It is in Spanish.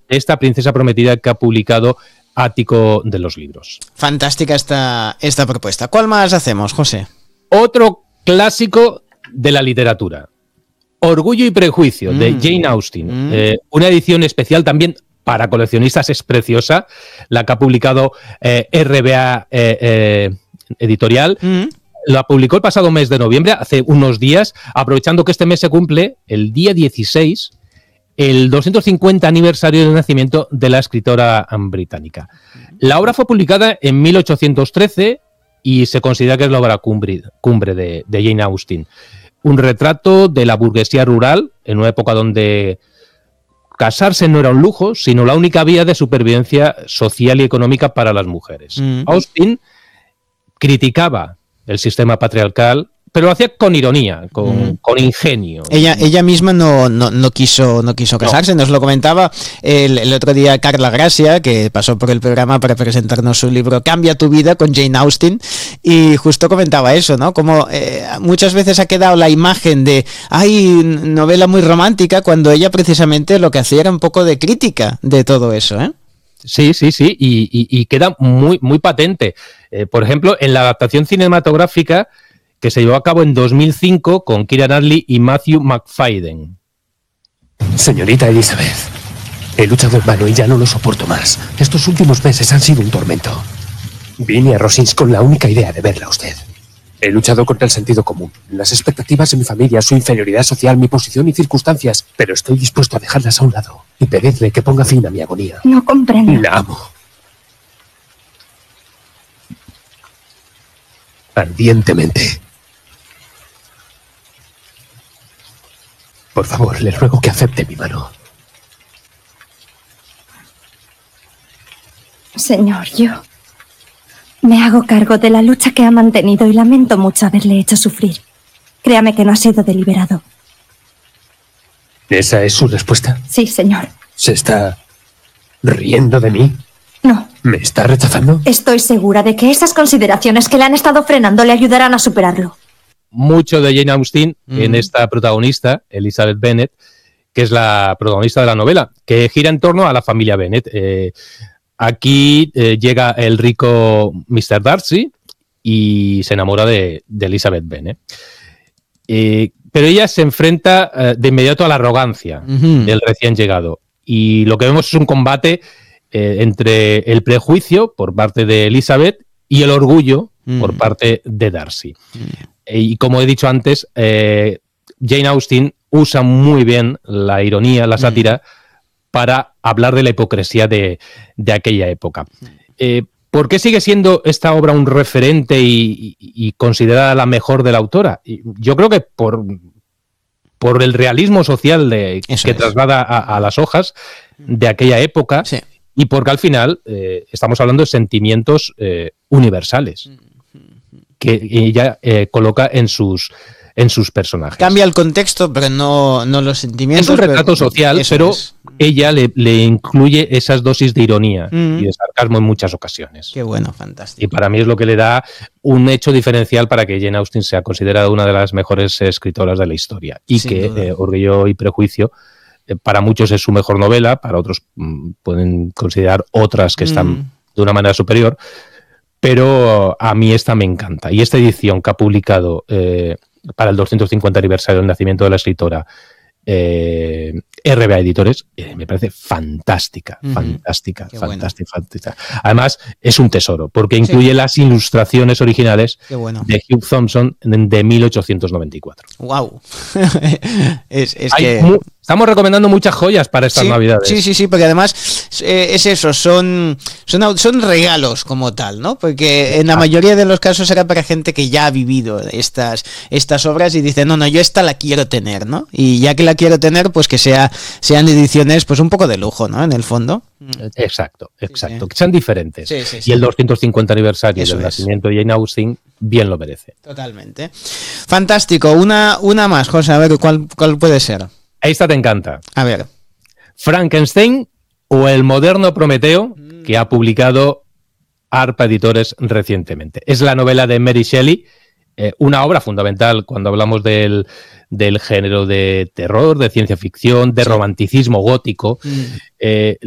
esta princesa prometida que ha publicado Ático de los Libros. Fantástica esta propuesta. ¿Cuál más hacemos, José? Otro clásico de la literatura. Orgullo y Prejuicio, de Jane Austen. Una edición especial también para coleccionistas, es preciosa, la que ha publicado RBA Editorial. La publicó el pasado mes de noviembre, hace unos días, aprovechando que este mes se cumple, el día 16, el 250 aniversario del nacimiento de la escritora británica. La obra fue publicada en 1813 y se considera que es la obra cumbre de Jane Austen. Un retrato de la burguesía rural en una época donde casarse no era un lujo, sino la única vía de supervivencia social y económica para las mujeres. Austen criticaba el sistema patriarcal, pero lo hacía con ironía, con ingenio. Ella misma no quiso casarse, nos lo comentaba el otro día Carla Gracia, que pasó por el programa para presentarnos su libro Cambia tu vida con Jane Austen, y justo comentaba eso, ¿no? Como muchas veces ha quedado la imagen de novela muy romántica, cuando ella precisamente lo que hacía era un poco de crítica de todo eso, ¿eh? Sí, y queda muy patente. Por ejemplo, en la adaptación cinematográfica que se llevó a cabo en 2005 con Keira Knightley y Matthew Macfadyen. Señorita Elizabeth, he luchado en vano y ya no lo soporto más. Estos últimos meses han sido un tormento. Vine a Rosings con la única idea de verla a usted. He luchado contra el sentido común, las expectativas de mi familia, su inferioridad social, mi posición y circunstancias, pero estoy dispuesto a dejarlas a un lado y pedirle que ponga fin a mi agonía. No comprendo. La amo. Ardientemente. Por favor, le ruego que acepte mi mano. Señor, yo me hago cargo de la lucha que ha mantenido y lamento mucho haberle hecho sufrir. Créame que no ha sido deliberado. ¿Esa es su respuesta? Sí, señor. ¿Se está riendo de mí? No. ¿Me está rechazando? Estoy segura de que esas consideraciones que le han estado frenando le ayudarán a superarlo. Mucho de Jane Austen en esta protagonista, Elizabeth Bennet, que es la protagonista de la novela, que gira en torno a la familia Bennet. Aquí llega el rico Mr. Darcy y se enamora de Elizabeth Bennet. Pero ella se enfrenta de inmediato a la arrogancia del recién llegado. Y lo que vemos es un combate entre el prejuicio por parte de Elizabeth y el orgullo por parte de Darcy. Y como he dicho antes, Jane Austen usa muy bien la ironía, la sátira, para hablar de la hipocresía de aquella época. ¿Por qué sigue siendo esta obra un referente y considerada la mejor de la autora? Yo creo que por el realismo social que traslada a las hojas de aquella época, y porque al final estamos hablando de sentimientos universales que ella coloca en sus personajes. Cambia el contexto, pero no los sentimientos. Es un retrato social, pero ella le incluye esas dosis de ironía y de sarcasmo en muchas ocasiones. Qué bueno, fantástico. Y para mí es lo que le da un hecho diferencial para que Jane Austen sea considerada una de las mejores escritoras de la historia. Y sin que Orgullo y Prejuicio para muchos es su mejor novela, para otros pueden considerar otras que están de una manera superior, pero a mí esta me encanta. Y esta edición que ha publicado para el 250 aniversario del nacimiento de la escritora RBA Editores, me parece fantástica, fantástica. Además, es un tesoro, porque incluye las ilustraciones originales de Hugh Thompson de 1894. ¡Wow! Estamos recomendando muchas joyas para estas Navidades. Sí, porque además es eso, son regalos como tal, ¿no? Porque en la mayoría de los casos era para gente que ya ha vivido estas obras y dice, no, yo esta la quiero tener, ¿no? Y ya que la quiero tener, pues que sean ediciones pues un poco de lujo, ¿no? En el fondo. Exacto. Que sean diferentes. Y el 250 aniversario del nacimiento de Jane Austen bien lo merece. Totalmente. Fantástico. Una más, José, a ver, ¿cuál puede ser? Esta te encanta. A ver. Frankenstein o el moderno Prometeo, que ha publicado Arpa Editores recientemente. Es la novela de Mary Shelley, una obra fundamental cuando hablamos del género de terror, de ciencia ficción, de romanticismo gótico.